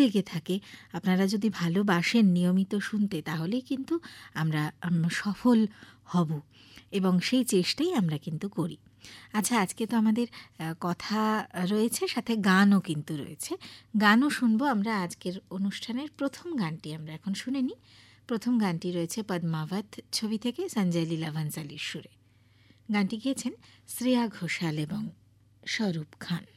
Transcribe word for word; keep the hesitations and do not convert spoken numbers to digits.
লেগে থাকে, আপনারা যদি ভালোবাসেন নিয়মিত শুনতে, তাহলেই কিন্তু আমরা সফল হব এবং সেই চেষ্টাই আমরা কিন্তু করি। আচ্ছা, আজকে তো আমাদের কথা রয়েছে, সাথে গানও কিন্তু রয়েছে। গানও শুনবো আমরা। আজকের অনুষ্ঠানের প্রথম গানটি আমরা এখন শুনে নিই। প্রথম গানটি রয়েছে পদ্মাবত ছবি থেকে, সঞ্জয় লীলা ভান্সালীর সুরে। গানটি গেয়েছেন শ্রেয়া ঘোষাল এবং স্বরূপ খান।